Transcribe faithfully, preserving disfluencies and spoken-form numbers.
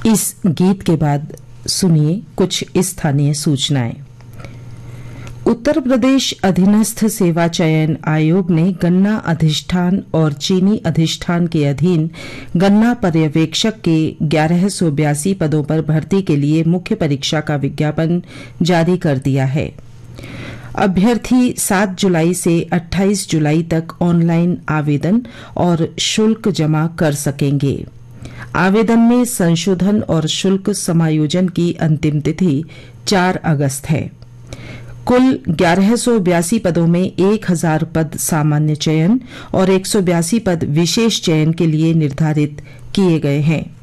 इस गीत के बाद सुनिए कुछ स्थानीय सूचनाएं। उत्तर प्रदेश अधीनस्थ सेवा चयन आयोग ने गन्ना अधिष्ठान और चीनी अधिष्ठान के अधीन गन्ना पर्यवेक्षक के ग्यारह सौ बयासी पदों पर भर्ती के लिए मुख्य परीक्षा का विज्ञापन जारी कर दिया है। अभ्यर्थी सात जुलाई से अट्ठाईस जुलाई तक ऑनलाइन आवेदन और शुल्क जमा कर सकेंगे। आवेदन में संशोधन और शुल्क समायोजन की अंतिम तिथि चार अगस्त है। कुल ग्यारह सौ बयासी पदों में एक हजार पद सामान्य चयन और एक सौ बयासी पद विशेष चयन के लिए निर्धारित किए गए हैं।